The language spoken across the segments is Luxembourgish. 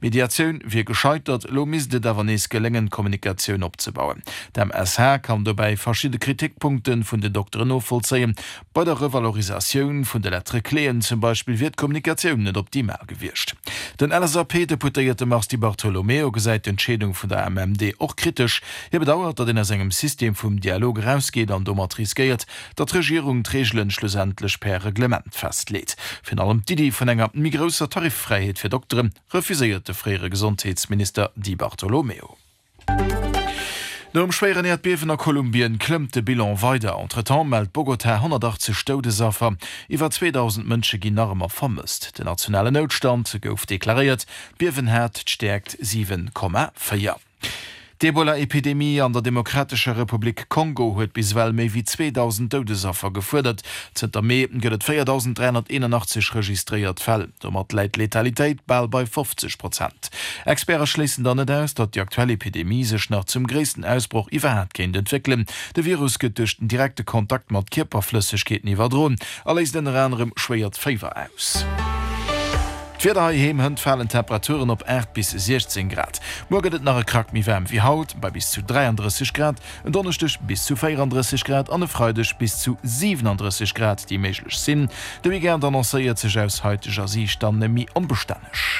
Mediation wie gescheitert, lo misde davannes gelingen, Kommunikation abzubauen. Dem SH kann dabei verschiedene Kritikpunkten von den Doktoren nachvollziehen. Bei der Revalorisation von der Lettre-Kleen zum Beispiel wird Kommunikation nicht optimal gewirrscht. Den LSAP-Deputierte Marsti Bartolomeo gesagt, die Entscheidung von der MMD auch kritisch. Er bedauert, dass in seinem System vom Dialog rausgeht und damit riskiert, dass die Regierung die Regeln schlussendlich per Reglement festlegt. Vor allem die von einer größeren Tariffreiheit für Doktoren refusierte frühere Gesundheitsminister Di Bartolomeo. Nom schweren Erdbeben nach Kolumbien klemmt de Bilan weiter. Entretemps meldet Bogotá 180 Todesopfer. Iwer 2000 Mënsche ginn armer vermisst. Der nationale Notstand gouf deklariert. Biewenherd stärkt 7,4. Die Ebola-Epidemie an der Demokratischer Republik Kongo huet biswell méi wie 2000 Todesopfer gefordert. Zter Mee gëtt 4381 registriert Fäll. Dommer läit Letalitéit bald bei 50%. Experten schließen dann net aus, dat die aktuelle Epidemie sech nach zum gréessten Ausbruch iwwerhäert géint entwickeln. De Virus gëtt durch den direkte Kontakt mat Kierperflüssigkeeten iwwerdroen. Alles den anderem schwéiert Fever aus. Daheim hënd fallen Temperaturen op 8 bis 16 Grad. Morgen et nach Krak mi wärm wie Haut bei bis zu 33 Grad, en Donnerstech bis zu 34 Grad, an e Freudech bis zu 37 Grad, die méiglech sinn. De wie gern annoncéiert sech aus heutiger Sicht dann mi onbestänech.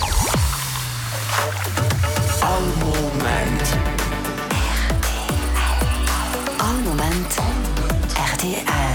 All Moment RTL